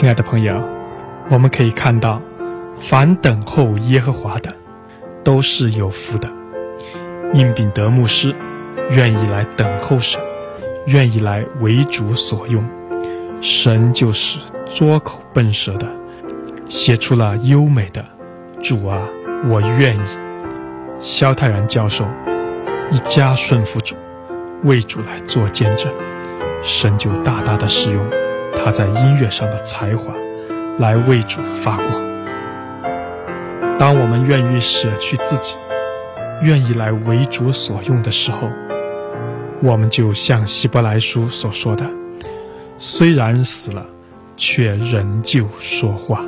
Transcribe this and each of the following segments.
亲爱的朋友，我们可以看到，凡等候耶和华的，都是有福的。应秉德牧师愿意来等候神，愿意来为主所用，神就是拙口笨舌的写出了优美的主啊，我愿意。萧泰然教授一家顺服主，为主来做见证，神就大大的使用他在音乐上的才华来为主发光。当我们愿意舍去自己，愿意来为主所用的时候，我们就像希伯来书所说的，虽然死了，却仍旧说话。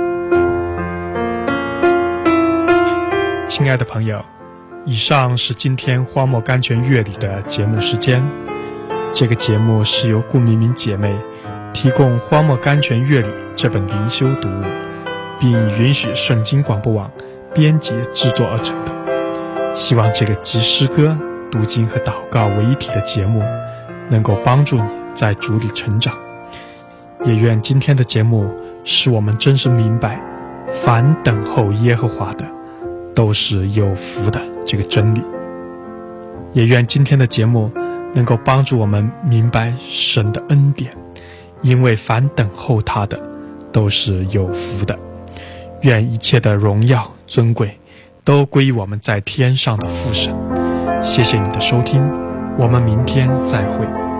亲爱的朋友，以上是今天荒漠甘泉乐里的节目时间。这个节目是由顾明明姐妹提供荒漠甘泉乐里这本灵修读物，并允许圣经广播网编辑制作而成的。希望这个集诗歌、读经和祷告为一体的节目能够帮助你在主里成长。也愿今天的节目使我们真实明白，凡等候耶和华的，都是有福的这个真理。也愿今天的节目能够帮助我们明白神的恩典，因为凡等候他的，都是有福的。愿一切的荣耀尊贵都归于我们在天上的父神。谢谢你的收听，我们明天再会。